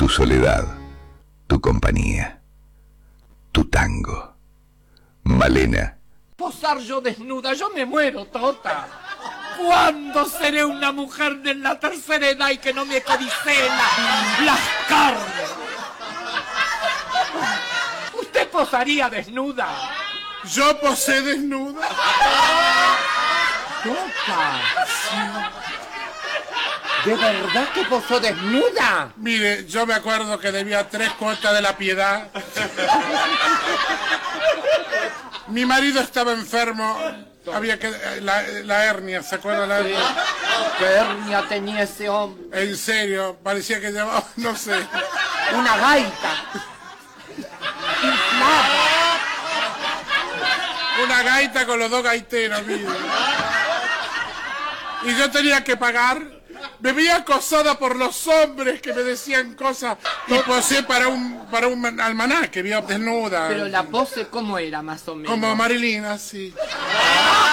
soledad, tu compañía, tu tango. Malena. Posar yo desnuda, yo me muero, Tota. ¿Cuándo seré una mujer de la tercera edad y que no me codiceen las carnes? ¿Usted posaría desnuda? Yo posé desnuda. Tota. ¿De verdad que posó desnuda? Mire, yo me acuerdo que debía 3 cuotas de la piedad. Mi marido estaba enfermo. Había que... La hernia, ¿se acuerda la hernia? ¿Qué hernia tenía ese hombre? En serio, parecía que llevaba, no sé. Una gaita. Una gaita con los 2 gaiteros, mire. Y yo tenía que pagar. Me veía acosada por los hombres que me decían cosas. Y posé para un almanaque, vio desnuda. Pero la pose, ¿cómo era, más o menos? Como Marilyn, así.